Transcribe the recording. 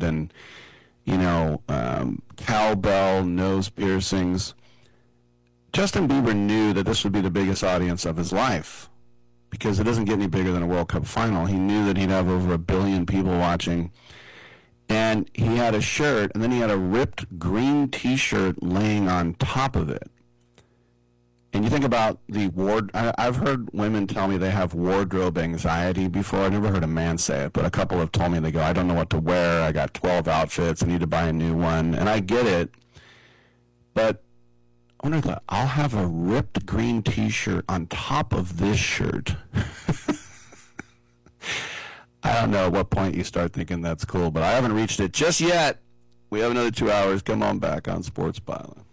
and, cowbell, nose piercings. Justin Bieber knew that this would be the biggest audience of his life because it doesn't get any bigger than a World Cup final. He knew that he'd have over 1 billion people watching. And he had a shirt, and then he had a ripped green T-shirt laying on top of it. And you think about the I've heard women tell me they have wardrobe anxiety before. I never heard a man say it, but a couple have told me, they go, I don't know what to wear. I got 12 outfits. I need to buy a new one. And I get it. But I wonder if I'll have a ripped green T-shirt on top of this shirt. I don't know at what point you start thinking that's cool, but I haven't reached it just yet. We have another 2 hours. Come on back on Sports Byline.